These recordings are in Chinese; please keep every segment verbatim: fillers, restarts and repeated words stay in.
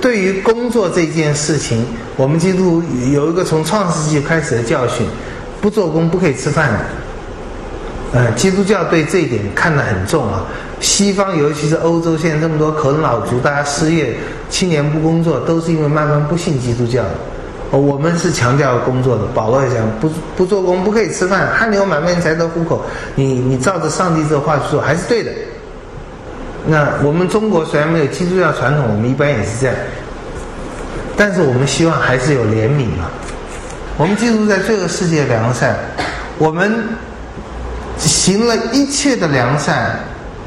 对于工作这件事情，我们基督徒有一个从创世纪开始的教训，不做工不可以吃饭的。呃，基督教对这一点看得很重啊。西方尤其是欧洲，现在这么多啃老族，大家失业，青年不工作，都是因为慢慢不信基督教的。哦，我们是强调工作的。保罗也讲，不不做工不可以吃饭，汗流满面才得糊口。你你照着上帝这个话去做，还是对的。那我们中国虽然没有基督教传统，我们一般也是这样，但是我们希望还是有怜悯嘛。我们基督在罪恶世界良善，我们行了一切的良善，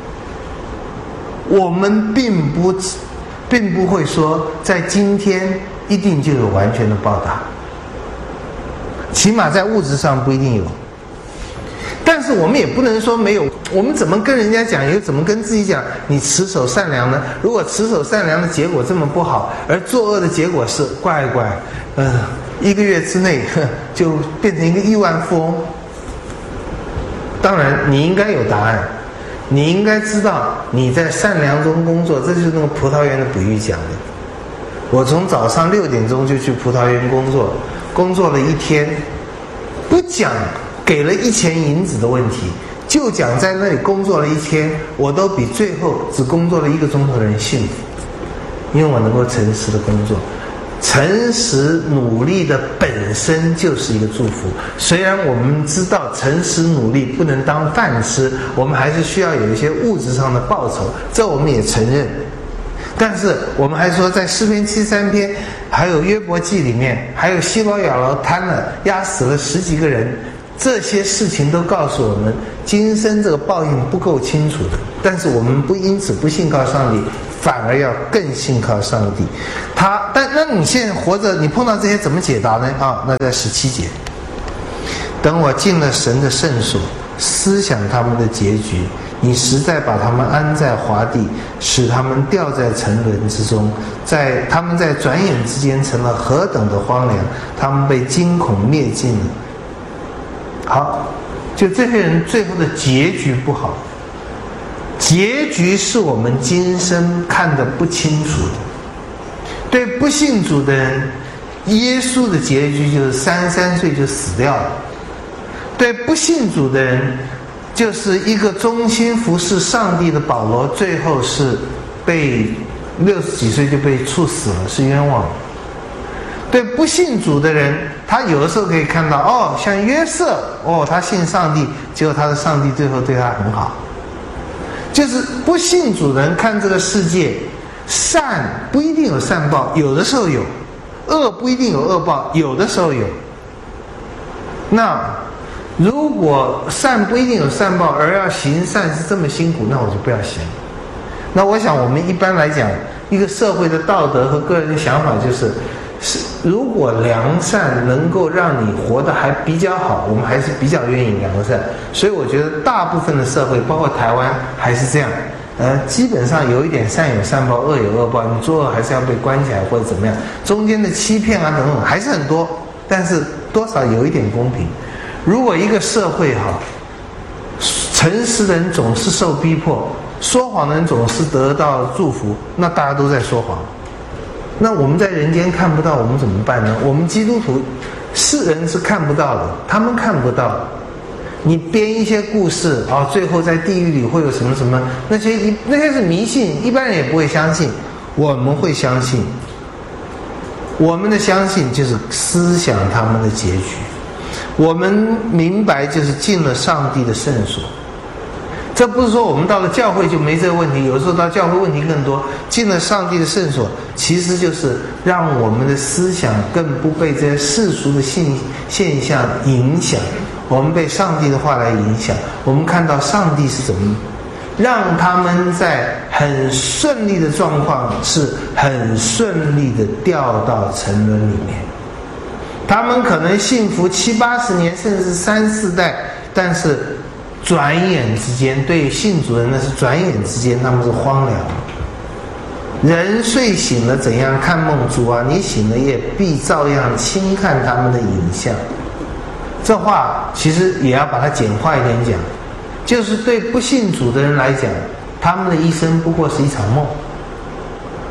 我们并不并不会说在今天一定就有完全的报答，起码在物质上不一定有。但是我们也不能说没有，我们怎么跟人家讲，又怎么跟自己讲你持守善良呢？如果持守善良的结果这么不好，而作恶的结果是乖乖，嗯、呃，一个月之内呵就变成一个亿万富翁。当然你应该有答案，你应该知道你在善良中工作，这就是那个葡萄园的比喻讲的。我从早上六点钟就去葡萄园工作，工作了一天，不讲给了一钱银子的问题，就讲在那里工作了一天，我都比最后只工作了一个钟头的人幸福，因为我能够诚实的工作。诚实努力的本身就是一个祝福，虽然我们知道诚实努力不能当饭吃，我们还是需要有一些物质上的报酬，这我们也承认。但是我们还说在诗篇七十三篇还有约伯记里面，还有希罗亚楼贪了压死了十几个人，这些事情都告诉我们今生这个报应不够清楚的。但是我们不因此不信靠上帝，反而要更信靠上帝。他但那你现在活着，你碰到这些怎么解答呢？啊，那在十七节，等我进了神的圣所，思想他们的结局，你实在把他们安在华地，使他们掉在沉沦之中，在他们在转眼之间成了何等的荒凉，他们被惊恐灭尽了。好，就这些人最后的结局不好，结局是我们今生看得不清楚的。对不信主的人，耶稣的结局就是三十三岁就死掉了；对不信主的人，就是一个忠心服侍上帝的保罗，最后是被六十几岁就被处死了，是冤枉的。对不信主的人，他有的时候可以看到，哦，像约瑟，哦，他信上帝，结果他的上帝最后对他很好。就是不信主的人看这个世界，善不一定有善报，有的时候有；恶不一定有恶报，有的时候有。那如果善不一定有善报，而要行善是这么辛苦，那我就不要行。那我想我们一般来讲，一个社会的道德和个人的想法就是，是如果良善能够让你活得还比较好，我们还是比较愿意良善。所以我觉得大部分的社会，包括台湾，还是这样。呃，基本上有一点善有善报，恶有恶报，你作恶还是要被关起来或者怎么样，中间的欺骗啊等等还是很多，但是多少有一点公平。如果一个社会哈，诚实的人总是受逼迫，说谎的人总是得到祝福，那大家都在说谎，那我们在人间看不到，我们怎么办呢？我们基督徒世人是看不到的，他们看不到。你编一些故事啊、哦，最后在地狱里会有什么什么，那些一那些是迷信，一般人也不会相信。我们会相信，我们的相信就是思想他们的结局。我们明白就是进了上帝的圣所。这不是说我们到了教会就没这个问题，有时候到教会问题更多。进了上帝的圣所，其实就是让我们的思想更不被这些世俗的现现象影响，我们被上帝的话来影响。我们看到上帝是怎么让他们在很顺利的状况，是很顺利的掉到沉沦里面。他们可能幸福七八十年，甚至三四代，但是转眼之间，对信主人那是转眼之间，他们是荒凉。人睡醒了怎样看梦？主啊，你醒了也必照样轻看他们的影像。这话其实也要把它简化一点讲，就是对不信主的人来讲，他们的一生不过是一场梦。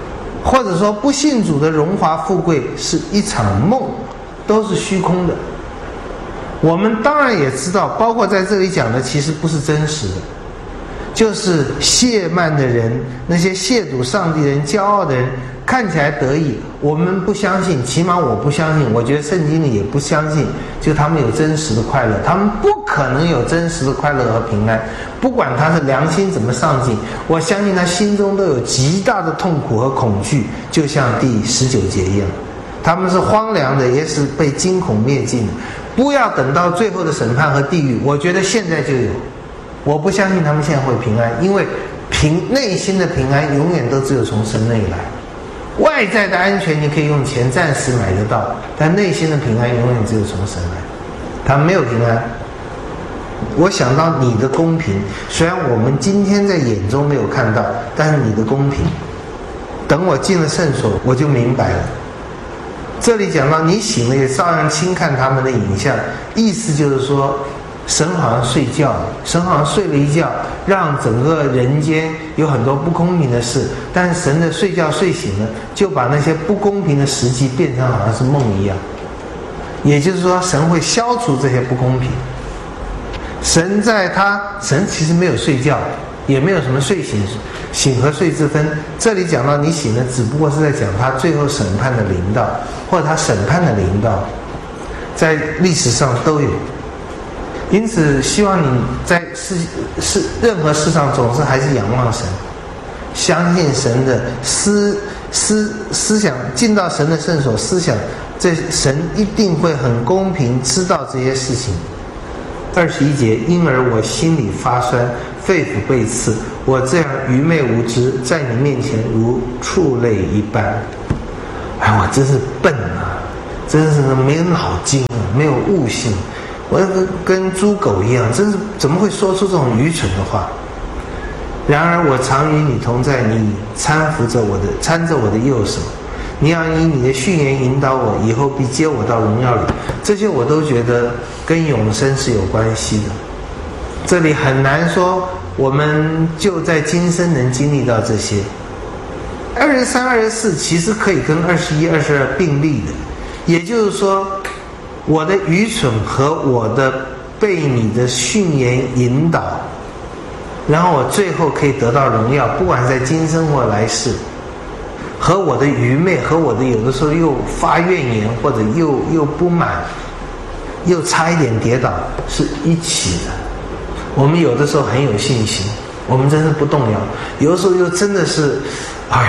或者说不信主的荣华富贵是一场梦，都是虚空的。我们当然也知道，包括在这里讲的其实不是真实的，就是亵慢的人，那些亵渎上帝的人，骄傲的人，看起来得意，我们不相信，起码我不相信，我觉得圣经里也不相信，就他们有真实的快乐，他们不可能有真实的快乐和平安，不管他是良心怎么上进，我相信他心中都有极大的痛苦和恐惧，就像第十九节一样，他们是荒凉的，也是被惊恐灭尽的。不要等到最后的审判和地狱，我觉得现在就有。我不相信他们现在会平安，因为平内心的平安永远都只有从神那里来。外在的安全你可以用钱暂时买得到，但内心的平安永远只有从神来。他没有平安。我想到你的公平，虽然我们今天在眼中没有看到，但是你的公平，等我进了圣所我就明白了。这里讲到你醒了也照样轻看他们的影像，意思就是说神好像睡觉，神好像睡了一觉，让整个人间有很多不公平的事，但是神的睡觉睡醒了，就把那些不公平的实际变成好像是梦一样。也就是说神会消除这些不公平。神在他神其实没有睡觉，也没有什么睡醒醒和睡之分。这里讲到你醒了，只不过是在讲他最后审判的临到，或者他审判的临到，在历史上都有。因此希望你在事事任何事上总是还是仰望神，相信神的思思思想，进到神的圣所思想，这神一定会很公平知道这些事情。二十一节，因而我心里发酸，肺腑被刺，我这样愚昧无知，在你面前如畜类一般。哎，我真是笨啊，真是没有脑筋啊，没有悟性，我跟猪狗一样，真是怎么会说出这种愚蠢的话？然而我常与你同在，你搀扶着我的，搀着我的右手，你要以你的训言引导我，以后必接我到荣耀里。这些我都觉得跟永生是有关系的。这里很难说我们就在今生能经历到这些。二十三、二十四其实可以跟二十一、二十二并立的，也就是说我的愚蠢和我的被你的训言引导，然后我最后可以得到荣耀，不管是在今生或来世，和我的愚昧和我的有的时候又发怨言，或者又又不满，又差一点跌倒是一起的。我们有的时候很有信心，我们真是不动摇，有的时候又真的是哎，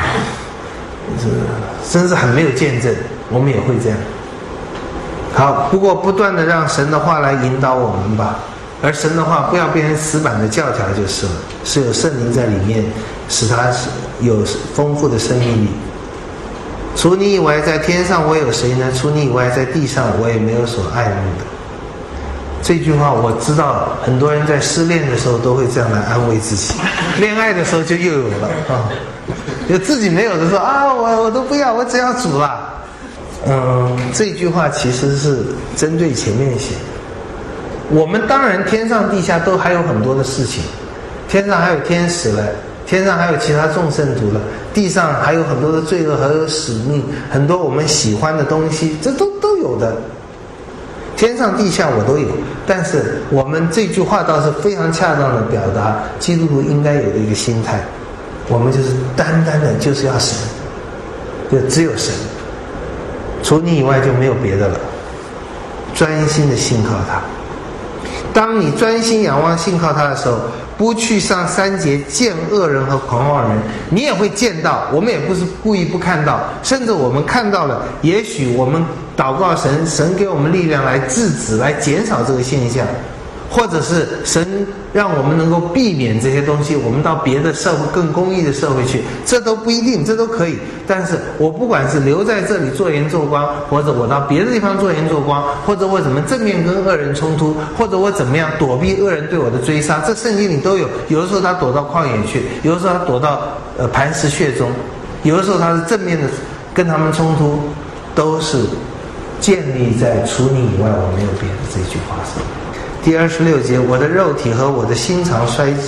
真是很没有见证，我们也会这样。好，不过不断的让神的话来引导我们吧，而神的话不要变成死板的教条就是了，是有圣灵在里面，使它有丰富的生命力。除你以外在天上我有谁呢？除你以外在地上我也没有所爱慕的。这句话我知道很多人在失恋的时候都会这样来安慰自己，恋爱的时候就又有了啊，有自己没有的时候啊，我我都不要，我只要主了。嗯，这句话其实是针对前面写的。我们当然天上地下都还有很多的事情，天上还有天使了，天上还有其他众圣徒了，地上还有很多的罪恶和使命，很多我们喜欢的东西，这都都有的。天上地下我都有，但是我们这句话倒是非常恰当的表达基督徒应该有的一个心态，我们就是单单的就是要神，就只有神，除你以外就没有别的了，专心的信靠他。当你专心仰望信靠他的时候，不去上三节见恶人和狂妄人，你也会见到，我们也不是故意不看到，甚至我们看到了，也许我们祷告神，神给我们力量来制止，来减少这个现象，或者是神让我们能够避免这些东西，我们到别的社会更公义的社会去，这都不一定，这都可以。但是我不管是留在这里做盐做光，或者我到别的地方做盐做光，或者我怎么正面跟恶人冲突，或者我怎么样躲避恶人对我的追杀，这圣经里都有。有的时候他躲到旷野去，有的时候他躲到呃磐石穴中，有的时候他是正面的跟他们冲突，都是建立在除你以外我没有别的这句话上。第二十六节，我的肉体和我的心肠衰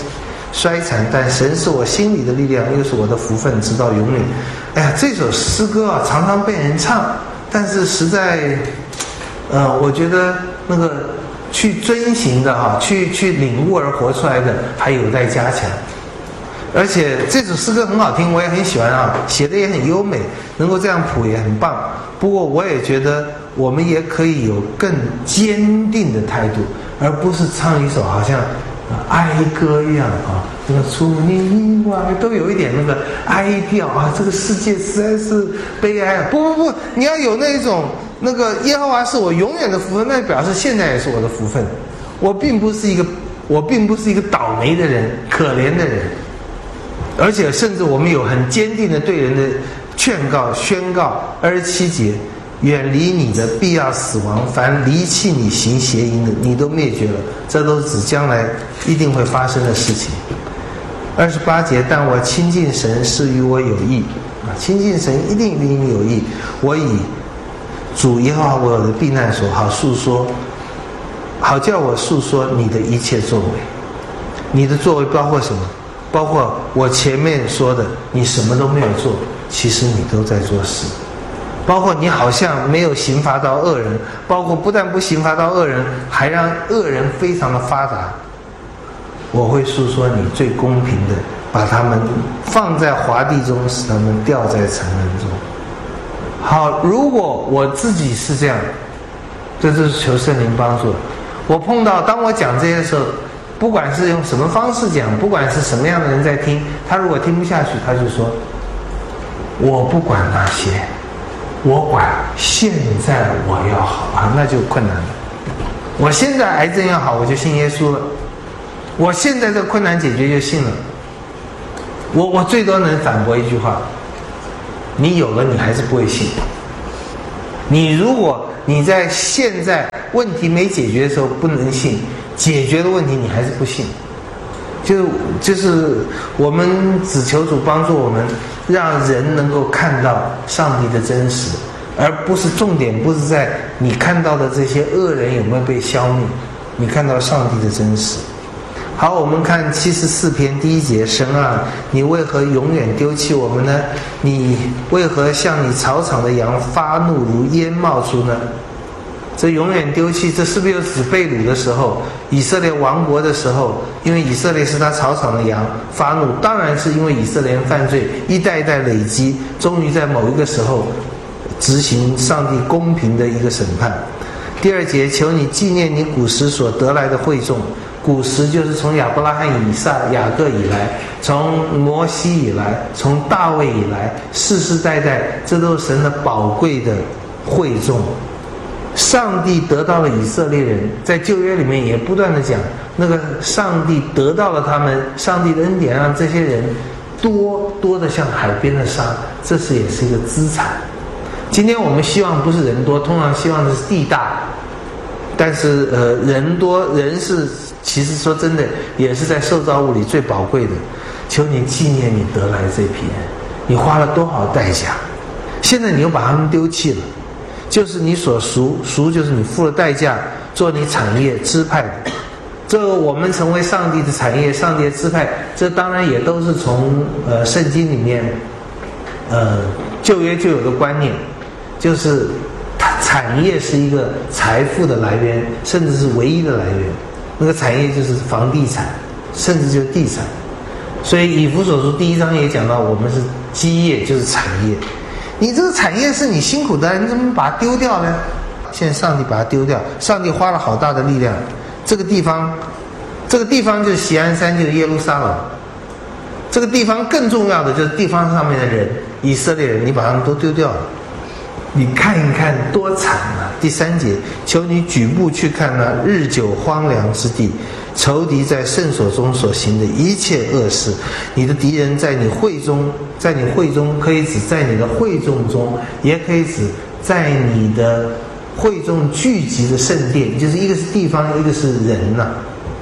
衰残，但神是我心里的力量，又是我的福分，直到永远。哎呀，这首诗歌啊，常常被人唱，但是实在，呃，我觉得那个去遵行的哈、啊，去去领悟而活出来的，还有待加强。而且这首诗歌很好听，我也很喜欢啊，写的也很优美，能够这样谱也很棒。不过我也觉得我们也可以有更坚定的态度，而不是唱一首好像哀歌一样啊，这个除你以外都有一点那个哀调啊，这个世界实在是悲哀啊！不不不，你要有那种那个耶和华是我永远的福分，那表示现在也是我的福分。我并不是一个我并不是一个倒霉的人，可怜的人。而且甚至我们有很坚定的对人的劝告宣告。二十七节，远离你的必要死亡，凡离弃你行邪淫的，你都灭绝了。这都是指将来一定会发生的事情。二十八节，但我亲近神是与我有益啊，亲近神一定与你有益。我以主耶和华为我的避难所，好诉说，好叫我诉说你的一切作为。你的作为包括什么？包括我前面说的，你什么都没有做，其实你都在做事。包括你好像没有刑罚到恶人，包括不但不刑罚到恶人，还让恶人非常的发达。我会诉说你最公平的，把他们放在滑地中，使他们掉在沉沦中。好，如果我自己是这样，这就是求圣灵帮助。我碰到当我讲这些的时候，不管是用什么方式讲，不管是什么样的人在听，他如果听不下去，他就说我不管那些，我管现在我要好啊，那就困难了。我现在癌症要好，我就信耶稣了，我现在这困难解决就信了。我我最多能反驳一句话，你有了你还是不会信。你如果你在现在问题没解决的时候不能信，解决的问题你还是不信。就就是我们只求主帮助我们，让人能够看到上帝的真实，而不是重点不是在你看到的这些恶人有没有被消灭，你看到上帝的真实。好，我们看七十四篇第一节，神啊，你为何永远丢弃我们呢？你为何向你草场的羊发怒如烟冒出呢？这永远丢弃，这是不是又指被掳的时候，以色列亡国的时候，因为以色列是他草场的羊，发怒，当然是因为以色列人犯罪，一代一代累积，终于在某一个时候执行上帝公平的一个审判。第二节，求你纪念你古时所得来的会众。古时就是从亚伯拉罕、以撒、雅各以来，从摩西以来，从大卫以来，世世代代，这都是神的宝贵的会众。上帝得到了以色列人，在旧约里面也不断的讲，那个上帝得到了他们，上帝的恩典让这些人多多的像海边的沙，这是也是一个资产。今天我们希望不是人多，通常希望的是地大，但是呃人多人是其实说真的也是在受造物里最宝贵的。求你纪念你得来这批人，你花了多少代价，现在你又把他们丢弃了，就是你所赎，赎就是你付了代价做你产业支派的。这个我们成为上帝的产业，上帝的支派，这当然也都是从呃圣经里面呃旧约就有的观念，就是产业是一个财富的来源，甚至是唯一的来源。那个产业就是房地产，甚至就是地产。所以以弗所书第一章也讲到，我们是基业，就是产业。你这个产业是你辛苦的，你怎么把它丢掉呢？现在上帝把它丢掉，上帝花了好大的力量。这个地方，这个地方就是锡安山，就是耶路撒冷。这个地方更重要的就是地方上面的人，以色列人，你把他们都丢掉了。你看一看多惨啊！第三节，求你举步去看那日久荒凉之地，仇敌在圣所中所行的一切恶事。你的敌人在你会中，在你会中可以指在你的会众中，也可以指在你的会众聚集的圣殿，就是一个是地方，一个是人呐、啊。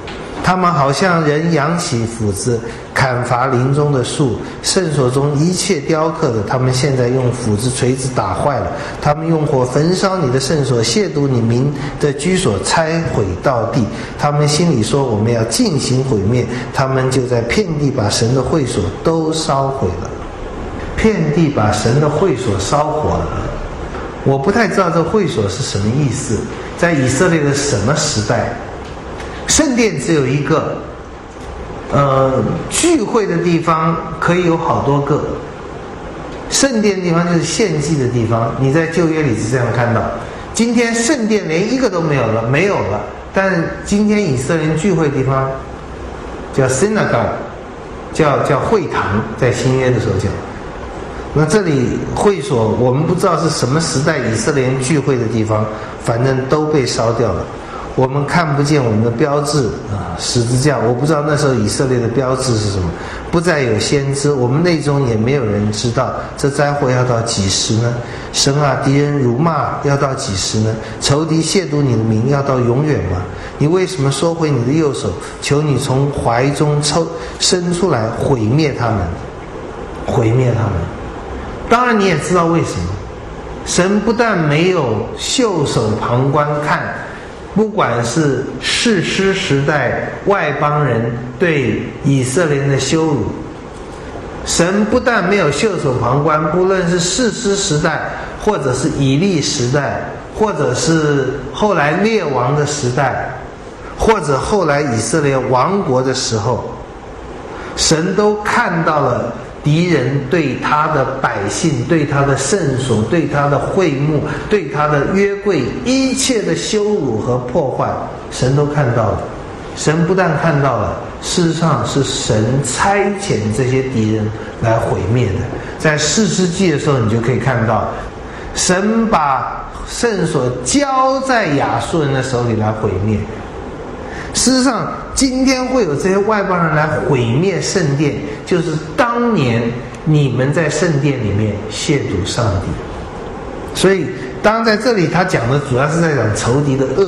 他们好像人扬起斧子砍伐林中的树，圣所中一切雕刻的，他们现在用斧子锤子打坏了。他们用火焚烧你的圣所，亵渎你民的居所，拆毁到地。他们心里说，我们要进行毁灭，他们就在遍地把神的会所都烧毁了。遍地把神的会所烧火了，我不太知道这会所是什么意思。在以色列的什么时代，圣殿只有一个，呃，聚会的地方可以有好多个。圣殿的地方就是献祭的地方，你在旧约里是这样看到。今天圣殿连一个都没有了，没有了。但是今天以色列人聚会的地方叫 synagogue， 叫叫会堂，在新约的时候叫。那这里会所，我们不知道是什么时代以色列人聚会的地方，反正都被烧掉了。我们看不见我们的标志啊，十字架，我不知道那时候以色列的标志是什么，不再有先知，我们内中也没有人知道这灾祸要到几时呢？神啊，敌人辱骂要到几时呢？仇敌亵渎你的名要到永远吗？你为什么收回你的右手？求你从怀中抽伸出来，毁灭他们，毁灭他们。当然你也知道为什么，神不但没有袖手旁观看，不管是士师时代外邦人对以色列人的羞辱，神不但没有袖手旁观，不论是士师时代，或者是以利时代，或者是后来列王的时代，或者后来以色列亡国的时候，神都看到了敌人对他的百姓，对他的圣所，对他的会幕，对他的约柜一切的羞辱和破坏，神都看到了。神不但看到了，事实上是神差遣这些敌人来毁灭的。在士师记的时候，你就可以看到，神把圣所交在亚述人的手里来毁灭。事实上，今天会有这些外邦人来毁灭圣殿，就是当年你们在圣殿里面亵渎上帝。所以当在这里他讲的主要是在讲仇敌的恶